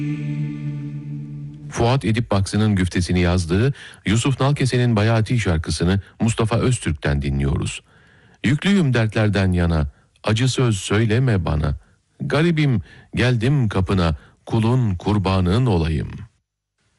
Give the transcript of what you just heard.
Fuat Edip Baksı'nın güftesini yazdığı Yusuf Nalkese'nin Bayati şarkısını Mustafa Öztürk'ten dinliyoruz. Yüklüyüm dertlerden yana, acı söz söyleme bana. Garibim geldim kapına, kulun kurbanın olayım.